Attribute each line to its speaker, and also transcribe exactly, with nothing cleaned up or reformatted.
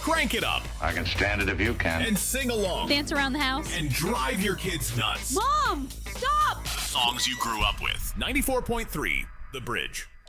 Speaker 1: Crank it up
Speaker 2: I can stand it if you can.
Speaker 1: and sing along
Speaker 3: Dance around the house.
Speaker 1: and drive your kids nuts.
Speaker 3: Mom, stop!
Speaker 1: Songs you grew up with. ninety-four point three The Bridge.